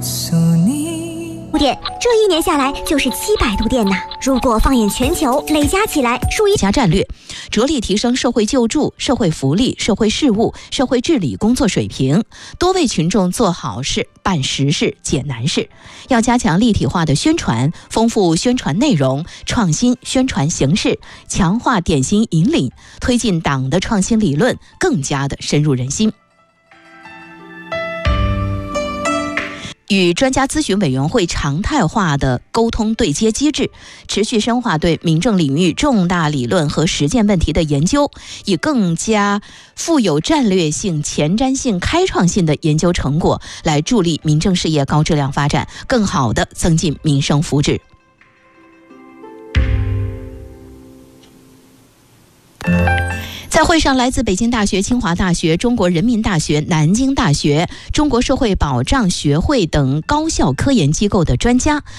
度电，这1年下来就是700度电呐！如果放眼全球，累加起来数一家战略，着力提升社会救助、社会福利、社会事务、社会治理工作水平，多为群众做好事、办实事、解难事。要加强立体化的宣传，丰富宣传内容，创新宣传形式，强化典型引领，推进党的创新理论更加的深入人心。与专家咨询委员会常态化的沟通对接机制，持续深化对民政领域重大理论和实践问题的研究，以更加富有战略性、前瞻性、开创性的研究成果，来助力民政事业高质量发展，更好地增进民生福祉。在会上，来自北京大学、清华大学、中国人民大学、南京大学、中国社会保障学会等高校科研机构的专家